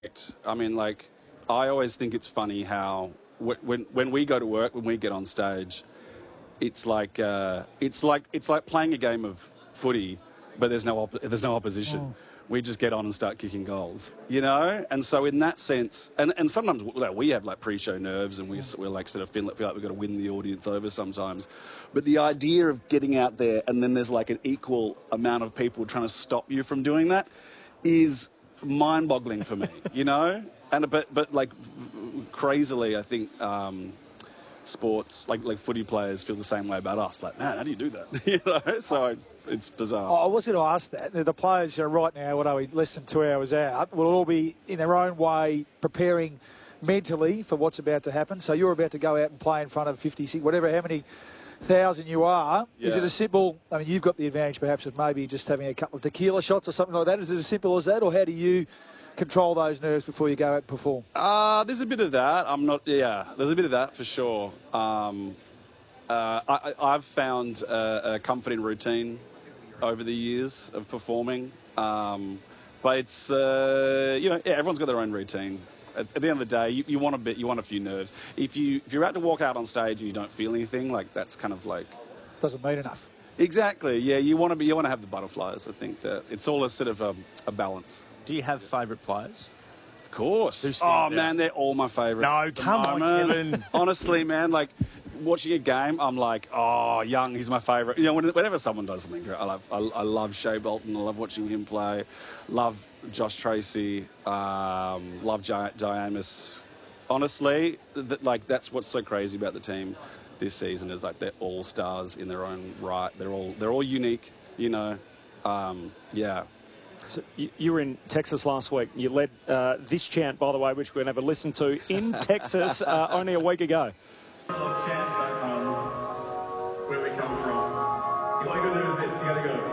I mean, like, I always think it's funny how when we go to work, when we get on stage, it's like playing a game of footy, but there's no opposition. Oh. We just get on and start kicking goals, you know? And so in that sense, and sometimes we have like pre-show nerves and we're like sort of feel like we've got to win the audience over sometimes. But the idea of getting out there and then there's like an equal amount of people trying to stop you from doing that is mind-boggling for me, you know? But like crazily, I think sports, like footy players feel the same way about us. Like, man, how do you do that? You know? So it's bizarre. I was going to ask that. The players right now, what are we, less than 2 hours out, will all be in their own way preparing mentally for what's about to happen. So you're about to go out and play in front of 50, whatever, how many thousand you are. Yeah. Is it as simple, I mean, you've got the advantage perhaps of maybe just having a couple of tequila shots or something like that. Is it as simple as that, or how do you control those nerves before you go out and perform? There's a bit of that. There's a bit of that for sure. I've found a comfort in routine over the years of performing. But it's, everyone's got their own routine. At the end of the day, you want a few nerves. If you're about to walk out on stage and you don't feel anything, like that's kind of like Doesn't mean enough. Exactly. Yeah, you want to have the butterflies. I think that it's all a sort of a balance. Do you have favourite players? Of course. Who stands out? Man, they're all my favourite. No, come on, Kevin. Honestly, man, like watching a game, I'm like, oh, Young, he's my favourite. You know, whenever someone does something great, I love Shea Bolton. I love watching him play. Love Josh Tracy. Love Diamus. Honestly, that's what's so crazy about the team this season is like they're all stars in their own right. They're all unique. You know, yeah. So you were in Texas last week. You led this chant, by the way, which we're going to have a listen to in Texas only a week ago. Chant back home, where we come from. All you got to do is this. You got to go.